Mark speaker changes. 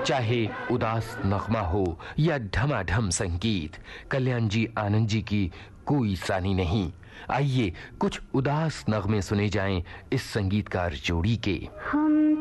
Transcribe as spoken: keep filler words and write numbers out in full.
Speaker 1: चाहे उदास नगमा हो या ढमाढम संगीत, कल्याण जी आनंद जी की कोई सानी नहीं। आइए कुछ उदास नगमे सुने जाएं इस संगीतकार जोड़ी के।
Speaker 2: हम